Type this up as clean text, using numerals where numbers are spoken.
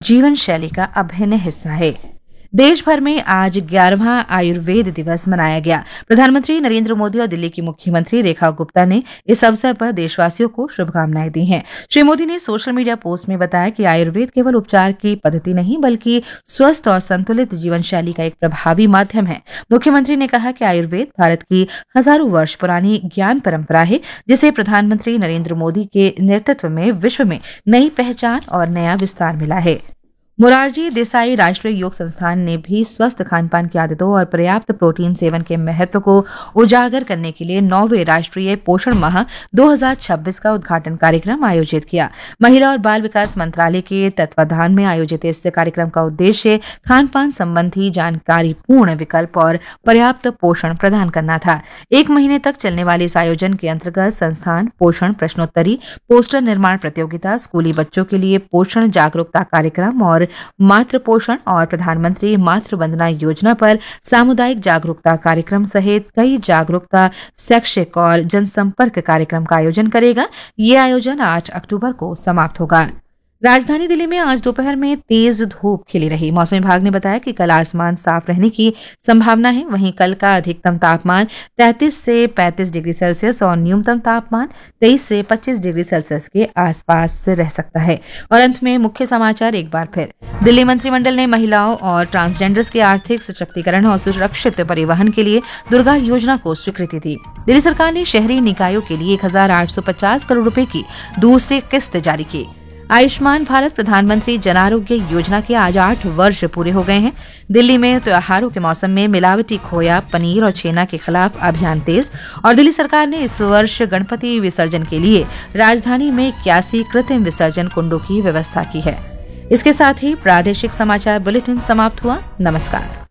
जीवन शैली का अभिन्न हिस्सा है। देश भर में आज 11वां आयुर्वेद दिवस मनाया गया। प्रधानमंत्री नरेंद्र मोदी और दिल्ली की मुख्यमंत्री रेखा गुप्ता ने इस अवसर पर देशवासियों को शुभकामनाएं दी हैं। श्री मोदी ने सोशल मीडिया पोस्ट में बताया कि आयुर्वेद केवल उपचार की पद्धति नहीं बल्कि स्वस्थ और संतुलित जीवन शैली का एक प्रभावी माध्यम है। मुख्यमंत्री ने कहा कि आयुर्वेद भारत की हजारों वर्ष पुरानी ज्ञान परंपरा है, जिसे प्रधानमंत्री नरेंद्र मोदी के नेतृत्व में विश्व में नई पहचान और नया विस्तार मिला है। मोरारजी देसाई राष्ट्रीय योग संस्थान ने भी स्वस्थ खानपान की आदतों और पर्याप्त प्रोटीन सेवन के महत्व को उजागर करने के लिए 9वें राष्ट्रीय पोषण माह 2026 का उद्घाटन कार्यक्रम आयोजित किया। महिला और बाल विकास मंत्रालय के तत्वाधान में आयोजित इस कार्यक्रम का उद्देश्य खानपान संबंधी जानकारीपूर्ण विकल्प और पर्याप्त पोषण प्रदान करना था। 1 महीने तक चलने वाले इस आयोजन के अंतर्गत संस्थान पोषण प्रश्नोत्तरी, पोस्टर निर्माण प्रतियोगिता, स्कूली बच्चों के लिए पोषण जागरूकता कार्यक्रम और मातृ पोषण और प्रधानमंत्री मातृ वंदना योजना पर सामुदायिक जागरूकता कार्यक्रम सहित कई जागरूकता, शैक्षिक और जनसंपर्क कार्यक्रम का आयोजन करेगा। ये आयोजन 8 अक्टूबर को समाप्त होगा। राजधानी दिल्ली में आज दोपहर में तेज धूप खिली रही। मौसम विभाग ने बताया कि कल आसमान साफ रहने की संभावना है। वहीं कल का अधिकतम तापमान 33 से 35 डिग्री सेल्सियस और न्यूनतम तापमान 23 से 25 डिग्री सेल्सियस के आसपास रह सकता है। और अंत में मुख्य समाचार एक बार फिर। दिल्ली मंत्रिमंडल ने महिलाओं और ट्रांसजेंडर्स के आर्थिक सशक्तिकरण और सुरक्षित परिवहन के लिए दुर्गा योजना को स्वीकृति दी। दिल्ली सरकार ने शहरी निकायों के लिए 1850 करोड़ रुपए की दूसरी किस्त जारी की। आयुष्मान भारत प्रधानमंत्री जन आरोग्य योजना के आज 8 वर्ष पूरे हो गए हैं। दिल्ली में त्योहारों के मौसम में मिलावटी खोया, पनीर और छेना के खिलाफ अभियान तेज। और दिल्ली सरकार ने इस वर्ष गणपति विसर्जन के लिए राजधानी में 81 कृत्रिम विसर्जन कुंडों की व्यवस्था की है। इसके साथ ही प्रादेशिक समाचार बुलेटिन समाप्त हुआ। नमस्कार।